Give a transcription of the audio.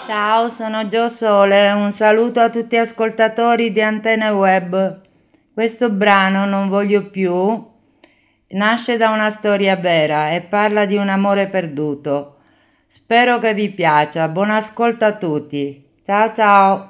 Ciao, sono Gio Sole, un saluto a tutti gli ascoltatori di Antenne Web. Questo brano, Non voglio più, nasce da una storia vera e parla di un amore perduto. Spero che vi piaccia, buon ascolto a tutti. Ciao ciao!